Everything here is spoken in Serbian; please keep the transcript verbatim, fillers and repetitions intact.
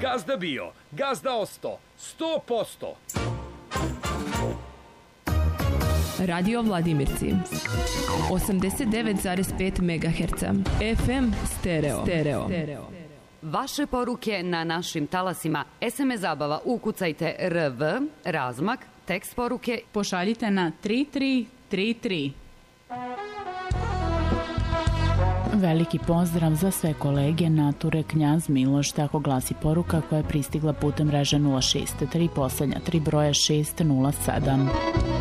Gazda bio, gazda osto, sto posto. Radio Vladimirci osamdeset devet zarez pet megaherca, F M stereo. stereo. Vaše poruke na našim talasima. es em es zabava ukucajte R V, razmak, tekst poruke. Pošaljite na tri tri tri tri. Veliki pozdrav za sve kolege Nature Knjaz Miloš, tako glasi poruka koja je pristigla putem mreže nula šest tri, poslednja tri broja šest nula sedam.